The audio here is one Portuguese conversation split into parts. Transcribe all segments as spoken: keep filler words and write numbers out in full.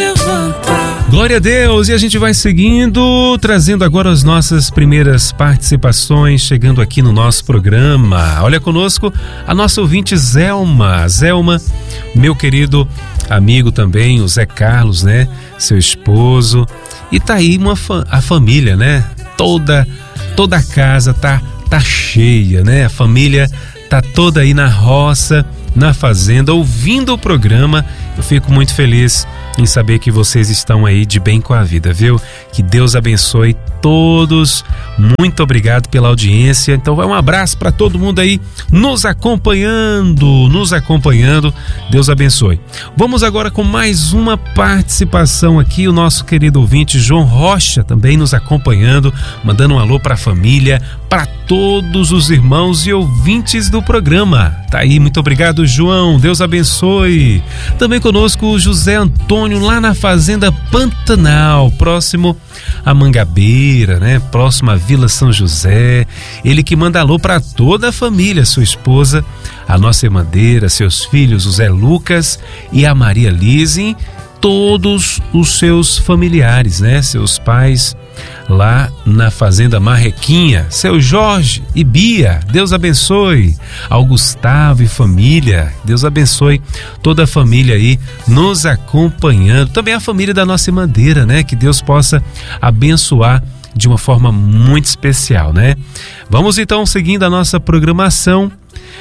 levanta. Glória a Deus, e a gente vai seguindo, trazendo agora as nossas primeiras participações, chegando aqui no nosso programa. Olha conosco a nossa ouvinte Zelma. Zelma, meu querido amigo também, o Zé Carlos, né? Seu esposo. E tá aí uma fa- a família, né? Toda, toda a casa tá, tá cheia, né? A família tá toda aí na roça, na fazenda, ouvindo o programa. Eu fico muito feliz em saber que vocês estão aí de bem com a vida, viu? Que Deus abençoe todos. Muito obrigado pela audiência. Então vai um abraço para todo mundo aí nos acompanhando, nos acompanhando. Deus abençoe. Vamos agora com mais uma participação aqui, o nosso querido ouvinte João Rocha também nos acompanhando, mandando um alô para a família, para todos os irmãos e ouvintes do programa. Tá aí, muito obrigado, João. Deus abençoe. Também conosco o José Antônio lá na Fazenda Pantanal, próximo a Mangabeira, né? Próximo à Vila São José. Ele que manda alô para toda a família, sua esposa, a nossa irmandeira, seus filhos, o Zé Lucas e a Maria Lise, todos os seus familiares, né? Seus pais lá na Fazenda Marrequinha, seu Jorge e Bia, Deus abençoe. Ao Gustavo e família, Deus abençoe toda a família aí nos acompanhando. Também a família da nossa irmandeira, né? Que Deus possa abençoar de uma forma muito especial, né? Vamos então seguindo a nossa programação.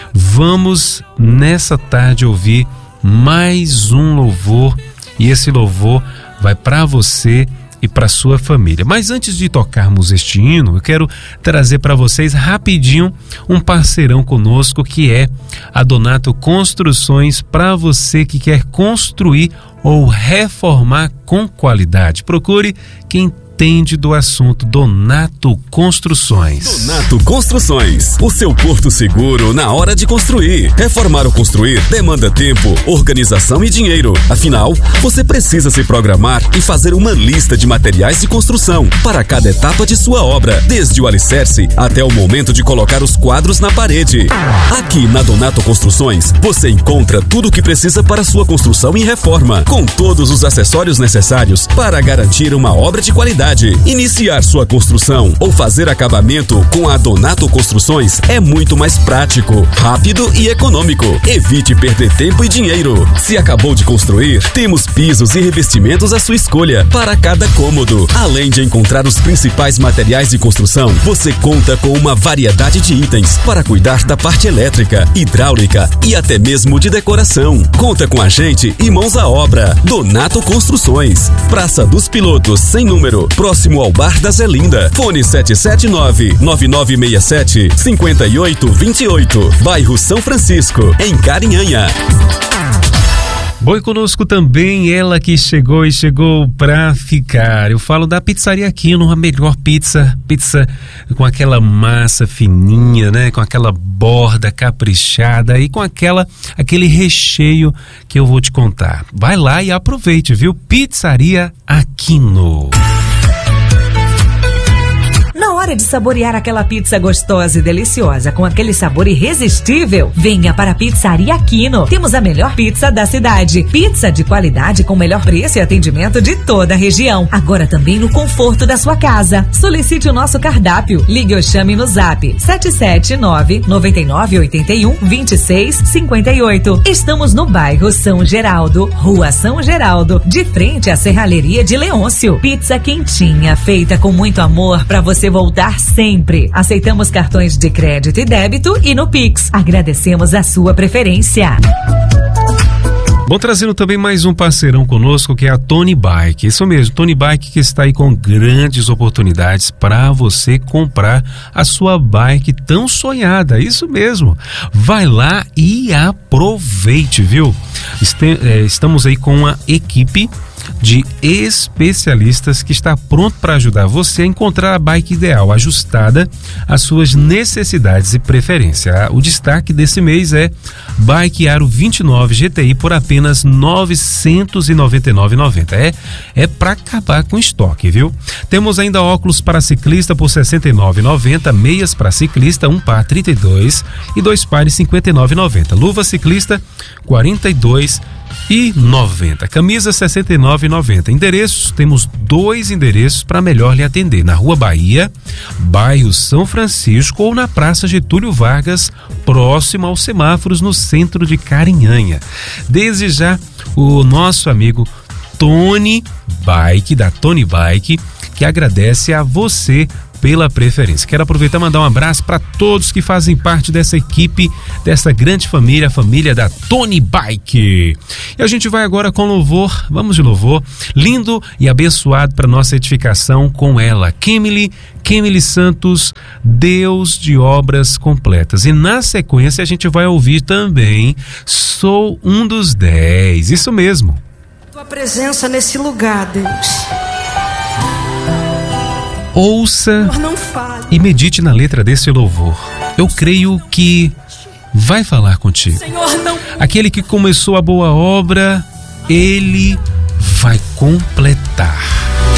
Vamos nessa tarde ouvir mais um louvor, e esse louvor vai para você e para sua família. Mas antes de tocarmos este hino, eu quero trazer para vocês rapidinho um parceirão conosco, que é a Donato Construções, para você que quer construir ou reformar com qualidade. Procure quem entende do assunto. Donato Construções. Donato Construções, o seu porto seguro na hora de construir. Reformar ou construir demanda tempo, organização e dinheiro. Afinal, você precisa se programar e fazer uma lista de materiais de construção para cada etapa de sua obra, desde o alicerce até o momento de colocar os quadros na parede. Aqui na Donato Construções, você encontra tudo o que precisa para sua construção e reforma, com todos os acessórios necessários para garantir uma obra de qualidade. Iniciar sua construção ou fazer acabamento com a Donato Construções é muito mais prático, rápido e econômico. Evite perder tempo e dinheiro. Se acabou de construir, temos pisos e revestimentos à sua escolha para cada cômodo. Além de encontrar os principais materiais de construção, você conta com uma variedade de itens para cuidar da parte elétrica, hidráulica e até mesmo de decoração. Conta com a gente e mãos à obra. Donato Construções, Praça dos Pilotos, sem número, próximo ao Bar da Zelinda. Fone sete sete nove, nove nove seis sete, cinco oito dois oito. Bairro São Francisco, em Carinhanha. Bom, e conosco também ela que chegou e chegou pra ficar. Eu falo da Pizzaria Aquino, a melhor pizza, pizza com aquela massa fininha, né? Com aquela borda caprichada e com aquela, aquele recheio que eu vou te contar. Vai lá e aproveite, viu? Pizzaria Aquino. Na hora de saborear aquela pizza gostosa e deliciosa com aquele sabor irresistível, venha para a Pizzaria Aquino. Temos a melhor pizza da cidade. Pizza de qualidade com melhor preço e atendimento de toda a região. Agora também no conforto da sua casa. Solicite o nosso cardápio. Ligue ou chame no zap sete sete nove, nove nove oito um, dois seis cinco oito. Estamos no bairro São Geraldo, Rua São Geraldo, de frente à Serralheria de Leôncio. Pizza quentinha, feita com muito amor para você voltar sempre. Aceitamos cartões de crédito e débito e no Pix. Agradecemos a sua preferência. Bom, trazendo também mais um parceirão conosco, que é a Tony Bike. Isso mesmo, Tony Bike, que está aí com grandes oportunidades para você comprar a sua bike tão sonhada. Isso mesmo. Vai lá e aproveite, viu? Estamos aí com uma equipe de especialistas que está pronto para ajudar você a encontrar a bike ideal, ajustada às suas necessidades e preferência. O destaque desse mês é Bike Aro vinte e nove G T I por apenas novecentos e noventa e nove reais e noventa centavos. É, é para acabar com estoque, viu? Temos ainda óculos para ciclista por sessenta e nove reais e noventa centavos, meias para ciclista, um par trinta e dois reais e dois pares cinquenta e nove reais e noventa centavos. Luva ciclista quarenta e dois reais e noventa. Camisa sessenta e nove e noventa. Endereços, temos dois endereços para melhor lhe atender: na Rua Bahia, bairro São Francisco, ou na Praça Getúlio Vargas, próximo aos semáforos, no centro de Carinhanha. Desde já, o nosso amigo Tony Bike, da Tony Bike, que agradece a você pela preferência. Quero aproveitar e mandar um abraço para todos que fazem parte dessa equipe, dessa grande família, a família da Tony Bike. E a gente vai agora com louvor, vamos de louvor, lindo e abençoado para nossa edificação com ela, Kemily, Kemily Santos, Deus de Obras Completas. E na sequência a gente vai ouvir também Sou um dos Dez, isso mesmo. Tua presença nesse lugar, Deus. Ouça e medite na letra desse louvor. Eu creio que vai falar contigo. Aquele que começou a boa obra, ele vai completar.